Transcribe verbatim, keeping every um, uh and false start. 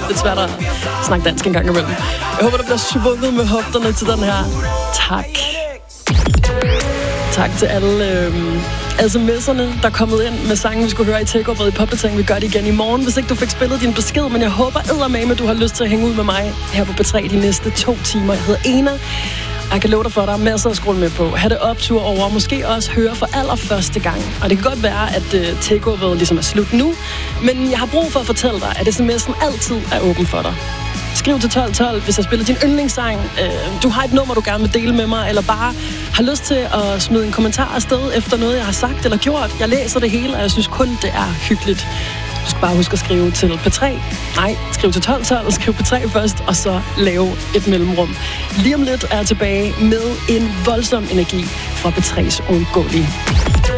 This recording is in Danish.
lidt svært at snakke dansk en gang imellem. Jeg håber, du bliver svunget med hofterne til den her. Tak. Tak til alle øh, sms'erne, der er kommet ind med sangen, vi skulle høre i Takeover i Popdatering. Vi gør det igen i morgen, hvis ikke du fik spillet din besked. Men jeg håber eddermame, at du har lyst til at hænge ud med mig her på P tre de næste to timer. Jeg hedder Ena. Jeg kan love dig for, at der er masser at scrolle med på. Ha' det optur over, og måske også høre for allerførste gang. Og det kan godt være, at uh, takeoveret ligesom er slut nu, men jeg har brug for at fortælle dig, at sms'en altid er åben for dig. Skriv til tolv tolv, hvis jeg spiller din yndlingssang. Uh, du har et nummer, du gerne vil dele med mig, eller bare har lyst til at smide en kommentar afsted efter noget, jeg har sagt eller gjort. Jeg læser det hele, og jeg synes kun, det er hyggeligt. Du skal bare huske at skrive til P tre. Nej, skriv til tolv tolv, skriv P tre først, og så lave et mellemrum. Lige om lidt er jeg tilbage med en voldsom energi fra P tre's uundgåelige.